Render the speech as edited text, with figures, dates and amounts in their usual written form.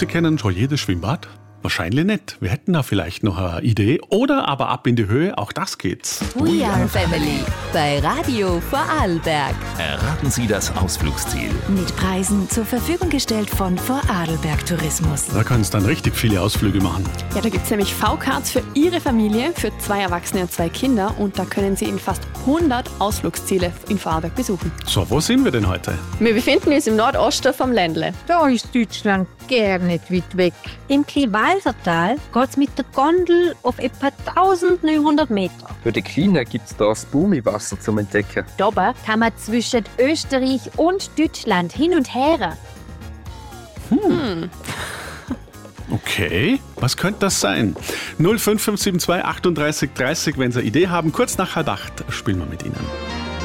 Sie kennen schon jedes Schwimmbad? Wahrscheinlich nicht. Wir hätten da vielleicht noch eine Idee. Oder aber ab in die Höhe, auch das geht's. We are Family bei Radio Vorarlberg. Erraten Sie das Ausflugsziel. Mit Preisen zur Verfügung gestellt von Vorarlberg Tourismus. Da können Sie dann richtig viele Ausflüge machen. Ja, da gibt es nämlich V-Cards für Ihre Familie, für 2 Erwachsene und 2 Kinder. Und da können Sie in fast 100 Ausflugsziele in Vorarlberg besuchen. So, wo sind wir denn heute? Wir befinden uns im Nordosten vom Ländle. Da ist Deutschland gar nicht weit weg. Im Kleinwalsertal geht es mit der Gondel auf etwa 1900 Meter. Für die Kinder gibt es da das Bumiwasser zum Entdecken. Da oben kann man zwischen Österreich und Deutschland hin und her. Okay, was könnte das sein? 05572 38 30, wenn Sie eine Idee haben. Kurz nach 7:30 spielen wir mit Ihnen.